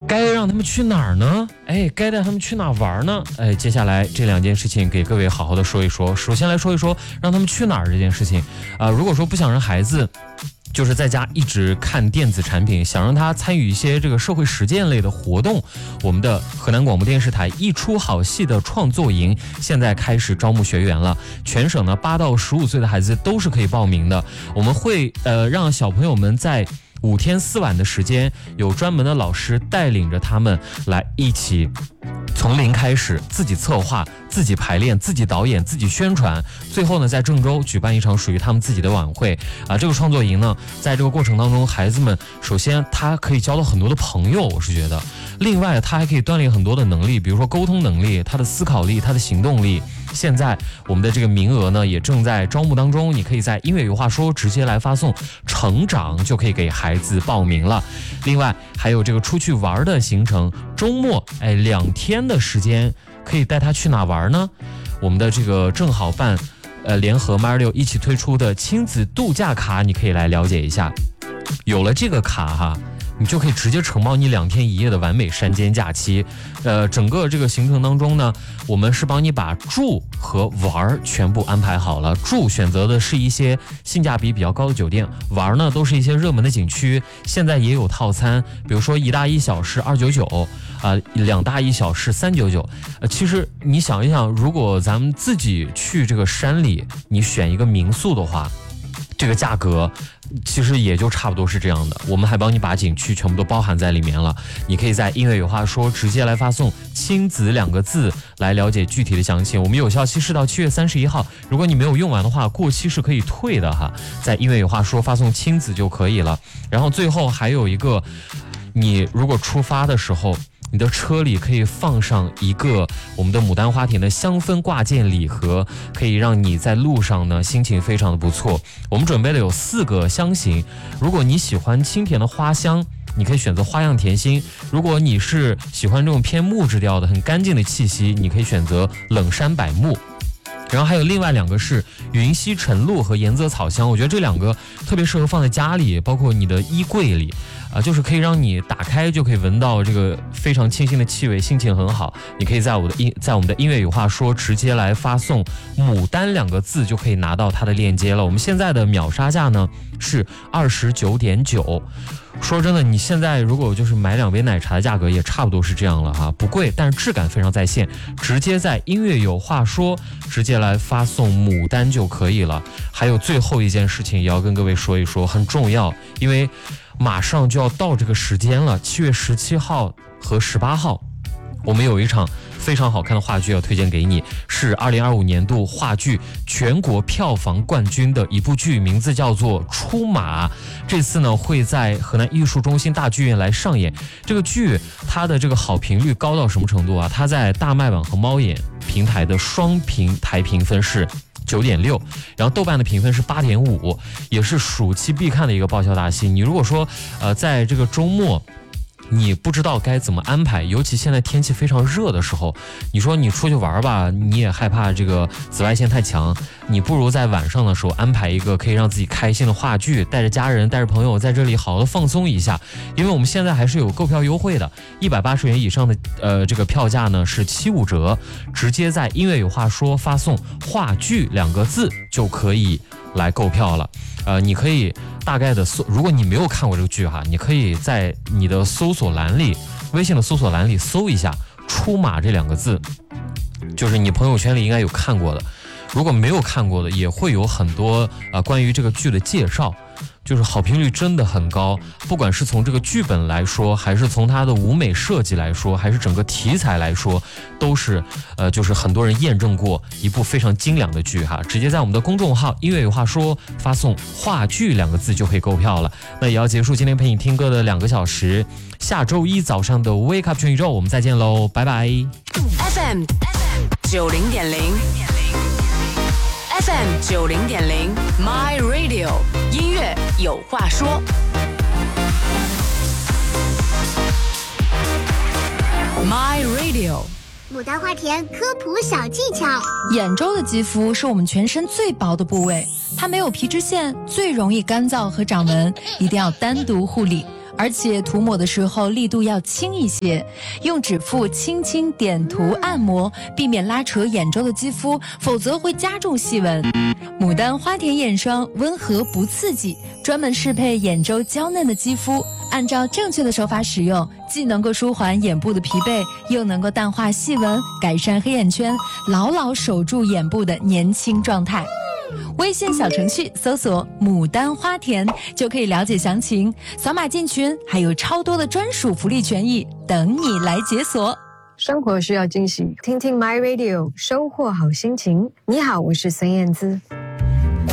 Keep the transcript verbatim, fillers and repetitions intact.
该让他们去哪儿呢？哎，该带他们去哪玩呢？哎，接下来这两件事情给各位好好的说一说。首先来说一说让他们去哪儿这件事情啊、呃，如果说不想让孩子就是在家一直看电子产品，想让他参与一些这个社会实践类的活动，我们的河南广播电视台一出好戏的创作营现在开始招募学员了。全省呢八到十五岁的孩子都是可以报名的。我们会呃让小朋友们在五天四晚的时间，有专门的老师带领着他们来一起从零开始，自己策划、自己排练、自己导演、自己宣传，最后呢在郑州举办一场属于他们自己的晚会啊！这个创作营呢，在这个过程当中，孩子们首先他可以交到很多的朋友，我是觉得，另外他还可以锻炼很多的能力，比如说沟通能力、他的思考力、他的行动力。现在我们的这个名额呢也正在招募当中，你可以在音乐有话说直接来发送成长，就可以给孩子报名了。另外还有这个出去玩的行程，周末哎两天的时间可以带他去哪玩呢？我们的这个正好办呃联合 M 二六一起推出的亲子度假卡，你可以来了解一下。有了这个卡哈，你就可以直接承包你两天一夜的完美山间假期。呃，整个这个行程当中呢，我们是帮你把住和玩全部安排好了。住选择的是一些性价比比较高的酒店，玩呢都是一些热门的景区。现在也有套餐，比如说一大一小是二九九，啊，两大一小是三九九。呃，其实你想一想，如果咱们自己去这个山里，你选一个民宿的话，这个价格其实也就差不多是这样的。我们还帮你把景区全部都包含在里面了。你可以在音乐有话说直接来发送亲子两个字来了解具体的详情。我们有效期是到七月三十一号，如果你没有用完的话，过期是可以退的哈。在音乐有话说发送亲子就可以了。然后最后还有一个，你如果出发的时候，你的车里可以放上一个我们的牡丹花田的香氛挂件礼盒，可以让你在路上呢心情非常的不错。我们准备了有四个香型，如果你喜欢清甜的花香，你可以选择花样甜心；如果你是喜欢这种偏木质调的很干净的气息，你可以选择冷杉柏木。然后还有另外两个是云溪晨露和盐泽草香，我觉得这两个特别适合放在家里，包括你的衣柜里啊，就是可以让你打开就可以闻到这个非常清新的气味，心情很好。你可以在我的音在我们的音乐有话说直接来发送牡丹两个字，就可以拿到它的链接了。我们现在的秒杀价呢是二十九点九。说真的，你现在如果就是买两杯奶茶的价格也差不多是这样了哈，不贵，但是质感非常在线。直接在音乐有话说直接来发送牡丹就可以了。还有最后一件事情也要跟各位说一说，很重要，因为马上就要到这个时间了，七月十七号和十八号，我们有一场非常好看的话剧要推荐给你，是二零二五年度话剧全国票房冠军的一部剧，名字叫做《出马》。这次呢会在河南艺术中心大剧院来上演。这个剧它的这个好评率高到什么程度啊？它在大麦网和猫眼平台的双平台评分是九点六，然后豆瓣的评分是八点五，也是暑期必看的一个爆笑大戏。你如果说呃在这个周末你不知道该怎么安排，尤其现在天气非常热的时候，你说你出去玩吧，你也害怕这个紫外线太强，你不如在晚上的时候安排一个可以让自己开心的话剧，带着家人带着朋友在这里好好的放松一下。因为我们现在还是有购票优惠的，一百八十元以上的呃这个票价呢是七五折，直接在音乐有话说发送话剧两个字就可以来购票了。呃，你可以大概的搜，如果你没有看过这个剧哈，你可以在你的搜索栏里，微信的搜索栏里搜一下“出马”这两个字，就是你朋友圈里应该有看过的。如果没有看过的，也会有很多呃关于这个剧的介绍。就是好评率真的很高，不管是从这个剧本来说，还是从它的舞美设计来说，还是整个题材来说，都是呃，就是很多人验证过一部非常精良的剧哈。直接在我们的公众号音乐有话说发送话剧两个字就可以购票了。那也要结束今天陪你听歌的两个小时，下周一早上的 Wake Up 全宇宙我们再见喽，拜拜。 F M 九零点零F M 九零点零 My Radio 音乐有话说。My Radio 牡丹花田科普小技巧。 眼周的肌肤是我们全身最薄的部位，它没有皮脂腺，最容易干燥和长纹，一定要单独护理。 而且涂抹的时候力度要轻一些，用指腹轻轻点涂按摩，避免拉扯眼周的肌肤，否则会加重细纹。牡丹花田眼霜温和不刺激，专门适配眼周娇嫩的肌肤，按照正确的手法使用，既能够舒缓眼部的疲惫，又能够淡化细纹，改善黑眼圈，牢牢守住眼部的年轻状态。微信小程序搜索牡丹花田就可以了解详情，扫码进群还有超多的专属福利权益等你来解锁。 生活需要惊喜，听听 My Radio， 收获好心情。你好，我是孙燕姿。